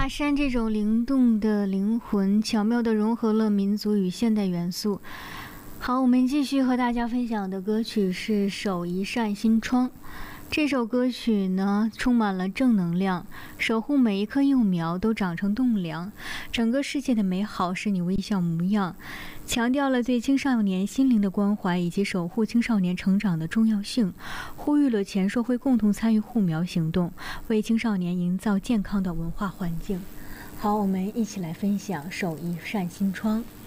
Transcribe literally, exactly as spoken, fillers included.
大山这种灵动的灵魂，巧妙地融合了民族与现代元素。好，我们继续和大家分享的歌曲是《守一扇心窗》。这首歌曲呢，充满了正能量，守护每一棵幼苗都长成栋梁，整个世界的美好是你微笑模样，强调了对青少年心灵的关怀以及守护青少年成长的重要性，呼吁了全社会共同参与护苗行动，为青少年营造健康的文化环境。好，我们一起来分享《守一扇心窗》。